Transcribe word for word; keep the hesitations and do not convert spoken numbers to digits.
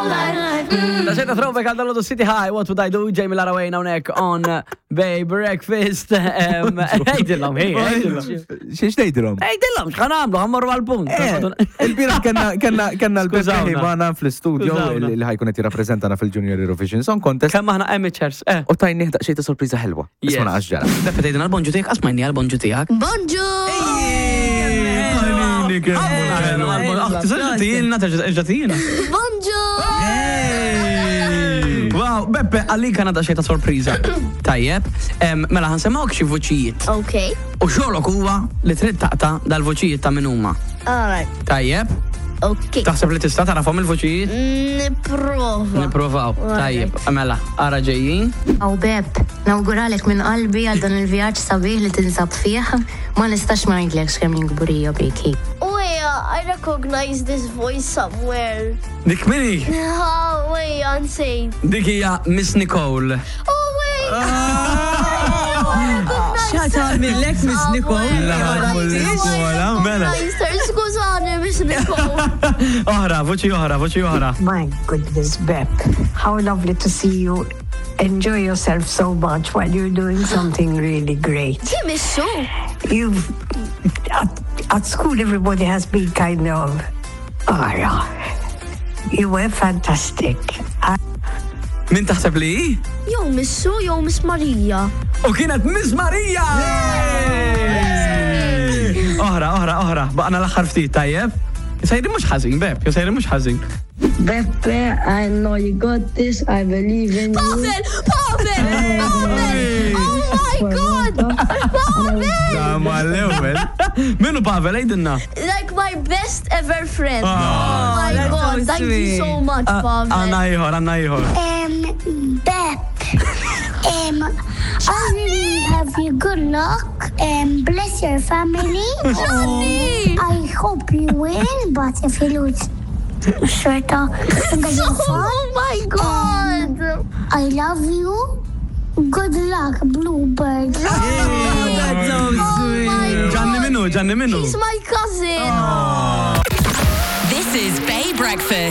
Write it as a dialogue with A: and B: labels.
A: Da xejta throwback għal download City High, What Would I Do, Jamie Lara Wayne hawnhekk on Bay Breakfast. Ejdilhom, hej, ejdilhom.
B: Xiex tgħidilhom?
A: Ejdilhom, x'ħan għamlu, ħammorru għal-punt.
B: Il-bira kanna l-beżaħi bana fl-studio li ħajkun qed jirrappreżentana fil-Junior Eurovision Song Contest.
A: Kemm aħna amateurs, eh.
B: U tajni daqsxejn ta' sorpriża ħelwa. Isma' għaxġara.
A: Beppe tgħidilna l-bonġu tiegħek, asmajni għal-bonġu tiegħek.
C: Bonġu! Bonġu!
A: Wow, Beppe, għalli kan għadda xejta sorpriza. Tajjeb, mela ħansemawk xi voċijiet.
C: Ok.
A: U xogħlok huwa li trid taqta' dal-voċijiet ta' min huma.
C: Alright.
A: Tajjeb?
C: Ok.
A: Taħseb li tista' tarafhom il-voċijiet?
C: Niprofa.
A: Nipprovaw. Tajjeb, mela, ara ġejjin.
D: Aw Bepp, nawguralek minn qalbi għal dan il-vjaġġ sabiħ li tinsab fih. Ma nistax ma ngħidlekx kemm jingbурija biki.
C: I recognize this voice somewhere.
A: Dik mini?
C: Oh, wait, unsay.
A: Dik hija Miss Nicole.
C: Oh, wait.
E: X'għad millek Miss Nicole?
A: Mela.
C: Skużani, Miss Nicole.
A: Oħra, voċi oħra, voċi oħra.
F: My goodness, Bepp. How lovely to see you. Enjoy yourself so much while you're doing something really great.
C: Kim is so?
F: You've at, at school everybody has been kind of oh, yeah. You were fantastic. I,
A: Min taħseb li?
C: Jow Miss Su, jow Miss Marija.
A: U kienet Miss Marija! Oħra, oħra, oħra. Baqna l-aħħar ftit, tajjeb? Jsajri mhux ħażin, Bepp, jsajri mhux ħażin.
G: Beppe, I know you got this. I believe in you.
C: Pavel! Pavel! Pavel! Oh my God! Pavel!
A: Mal-ewwel. Minu Pavel, ejdinna?
C: Like my best ever friend.
A: Oh,
C: oh my God, thank you so much, Pavel.
A: Għanna jħor, għanna jħor.
H: Um, Bepp. Um, I really have you good luck. Um, bless your family.
C: Johnny!
H: I hope you win, but if you lose, sort of.
C: Oh my God!
H: I love you. Good luck, Bluebird.
E: That's so sweet.
A: Gianni Minu, Gianni Minu.
C: He's my cousin.
A: Oh.
I: This is Bay Breakfast.